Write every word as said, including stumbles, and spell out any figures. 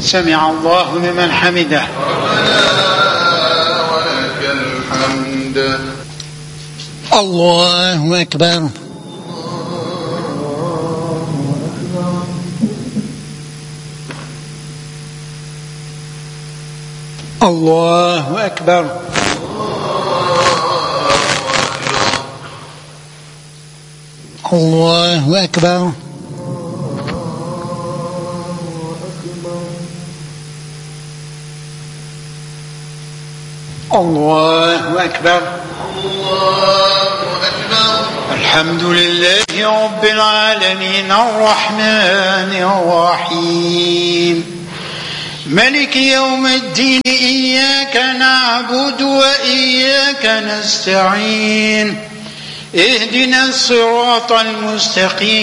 سمع الله لمن حمده. ربنا ولك الحمد. الله أكبر. الله أكبر. الله أكبر. الله أكبر. الحمد لله رب العالمين الرحمن الرحيم ملك يوم الدين إياك نعبد وإياك نستعين اهدنا الصراط المستقيم